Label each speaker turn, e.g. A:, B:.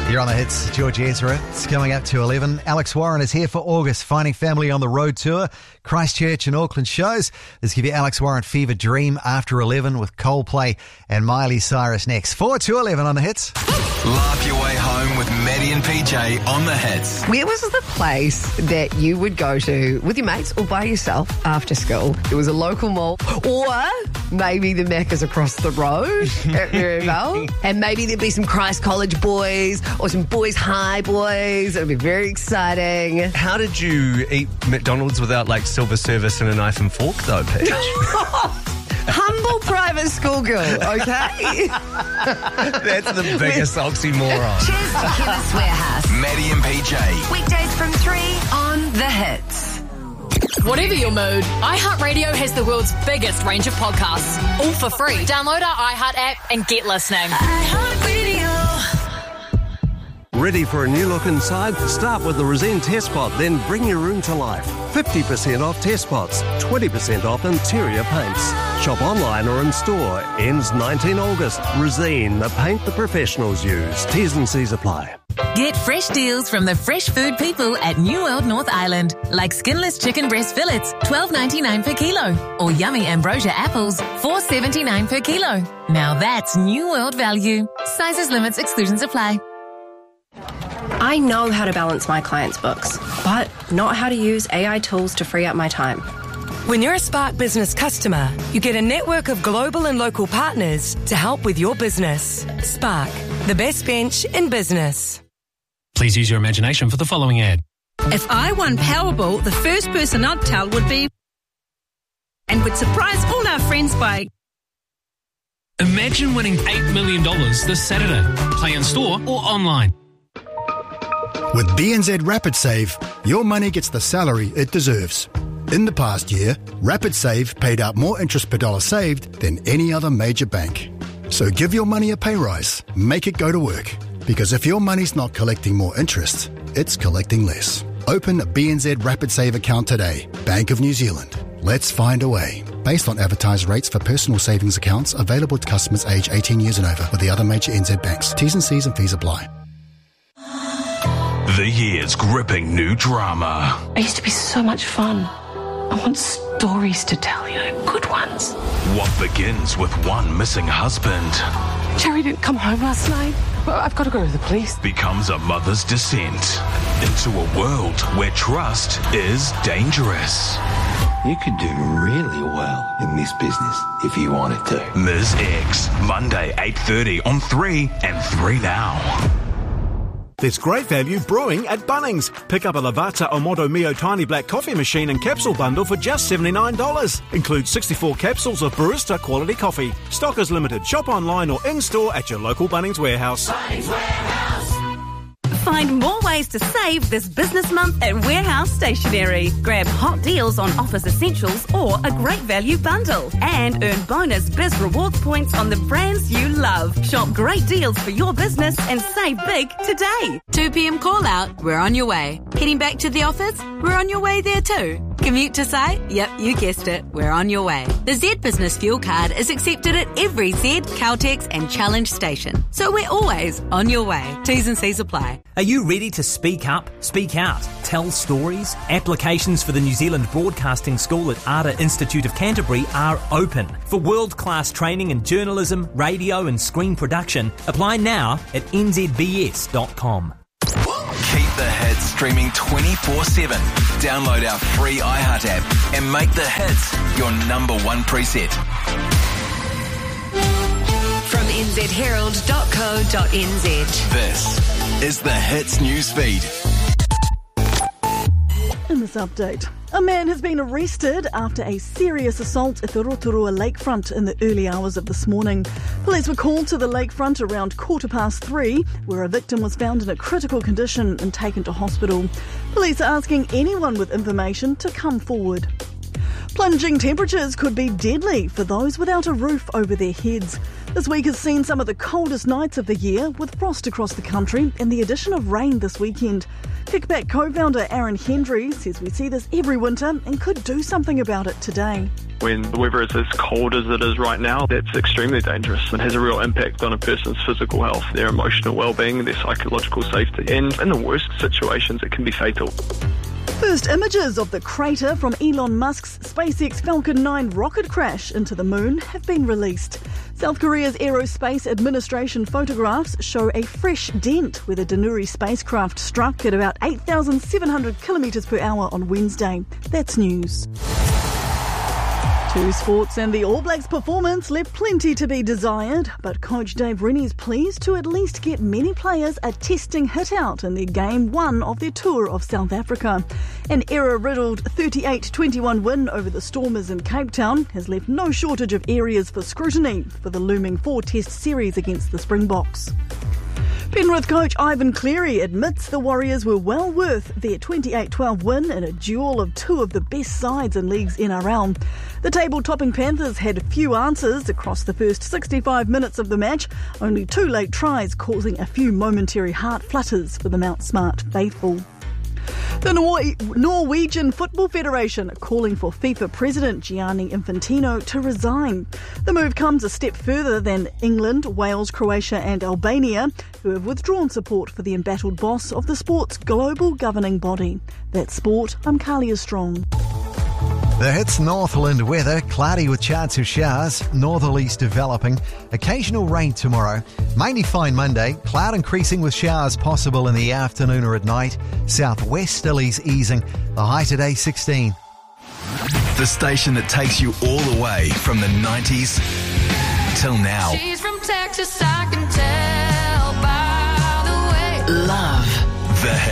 A: You're on the hits, George Ezra. It's coming up to 11. Alex Warren is here for August, Finding Family on the Road Tour. Christchurch and Auckland shows. Let's give you Alex Warren Fever Dream after 11 with Coldplay and Miley Cyrus next. 4 to 11 on the hits.
B: Laugh your way home with Maddie and PJ on the hits.
C: Where was the place that you would go to with your mates or by yourself after school? It was a local mall, or maybe the Macca's across the road at Maryvale, and maybe there'd be some Christ College boys or some Boys High boys. It would be very exciting.
D: How did you eat McDonald's without like silver service and a knife and fork though, Paige?
C: Humble private school girl, okay?
D: That's the biggest oxymoron.
E: Cheers to Chemist Warehouse.
B: Maddie and PJ.
E: Weekdays from 3 on The Hits.
F: Whatever your mood, iHeartRadio has the world's biggest range of podcasts, all for free. Download our iHeart app and get listening.
G: Ready for a new look inside? Start with the Resene Test Pot, then bring your room to life. 50% off test pots, 20% off interior paints. Shop online or in store. Ends 19 August. Resene, the paint the professionals use. T's and C's apply.
H: Get fresh deals from the fresh food people at New World North Island, like skinless chicken breast fillets, $12.99 per kilo, or yummy ambrosia apples, $4.79 per kilo. Now that's New World value. Sizes, limits, exclusions apply.
I: I know how to balance my clients' books, but not how to use AI tools to free up my time.
J: When you're a Spark Business customer, you get a network of global and local partners to help with your business. Spark, the best bench in business.
K: Please use your imagination for the following ad.
L: If I won Powerball, the first person I'd tell would be... and would surprise all our friends by...
K: Imagine winning $8 million this Saturday. Play in store or online.
M: With BNZ Rapid Save, your money gets the salary it deserves. In the past year, Rapid Save paid out more interest per dollar saved than any other major bank. So give your money a pay rise. Make it go to work. Because if your money's not collecting more interest, it's collecting less. Open a BNZ Rapid Save account today. Bank of New Zealand. Let's find a way. Based on advertised rates for personal savings accounts available to customers aged 18 years and over with the other major NZ banks. T's and C's and fees apply.
N: The year's gripping new drama.
O: It used to be so much fun. I want stories to tell, good ones.
N: What begins with one missing husband.
O: Jerry didn't come home last night. Well, I've got to go to the police.
N: Becomes a mother's descent into a world where trust is dangerous.
P: You could do really well in this business if you wanted to.
N: Ms. X, Monday 8:30 on 3 and 3 Now.
Q: There's great value brewing at Bunnings. Pick up a Lavazza Omoto Mio Tiny Black Coffee Machine and Capsule Bundle for just $79. Includes 64 capsules of barista quality coffee. Stock is limited. Shop online or in-store at your local Bunnings Warehouse.
L: Bunnings Warehouse. Find more ways to save this business month at Warehouse Stationery. Grab hot deals on office essentials or a great value bundle. And earn bonus Biz Rewards points on the brands you love. Shop great deals for your business and save big today.
H: 2 p.m. call out, we're on your way. Heading back to the office, we're on your way there too. Commute to site? Yep, you guessed it, we're on your way. The Z Business Fuel Card is accepted at every Z, Caltex and Challenge station. So we're always on your way. T's and C's apply.
R: Are you ready to speak up, speak out, tell stories? Applications for the New Zealand Broadcasting School at ARTA Institute of Canterbury are open. For world-class training in journalism, radio and screen production, apply now at nzbs.com.
B: Keep the hits streaming 24/7. Download our free iHeart app and make the hits your number one preset.
E: From nzherald.co.nz.
B: This is the Hits News Feed.
S: In this update, a man has been arrested after a serious assault at the Rotorua lakefront in the early hours of this morning. Police were called to the lakefront around 3:15, where a victim was found in a critical condition and taken to hospital. Police are asking anyone with information to come forward. Plunging temperatures could be deadly for those without a roof over their heads. This week has seen some of the coldest nights of the year, with frost across the country and the addition of rain this weekend. Kickback co-founder Aaron Hendry says we see this every winter and could do something about it today.
T: When the weather is as cold as it is right now, that's extremely dangerous and has a real impact on a person's physical health, their emotional well-being, their psychological safety, and in the worst situations it can be fatal.
S: First images of the crater from Elon Musk's SpaceX Falcon 9 rocket crash into the moon have been released. South Korea's Aerospace Administration photographs show a fresh dent where the Danuri spacecraft struck at about 8,700 kilometres per hour on Wednesday. That's news. To sports, and the All Blacks performance left plenty to be desired, but coach Dave Rennie is pleased to at least get many players a testing hit out in their game one of their tour of South Africa. An error-riddled 38-21 win over the Stormers in Cape Town has left no shortage of areas for scrutiny for the looming 4-test series against the Springboks. Penrith coach Ivan Cleary admits the Warriors were well worth their 28-12 win in a duel of two of the best sides in league's NRL. The table-topping Panthers had few answers across the first 65 minutes of the match, only two late tries causing a few momentary heart flutters for the Mount Smart faithful. The Norwegian Football Federation are calling for FIFA President Gianni Infantino to resign. The move comes a step further than England, Wales, Croatia and Albania, who have withdrawn support for the embattled boss of the sport's global governing body. That's Sport, I'm Kalia Strong.
A: The Hits Northland weather, cloudy with chance of showers, northerlies developing, occasional rain tomorrow, mainly fine Monday, cloud increasing with showers possible in the afternoon or at night, southwesterlies easing, the high today 16.
B: The station that takes you all the way from the 90s till now.
E: She's from Texas, I can tell by the way.
B: Love.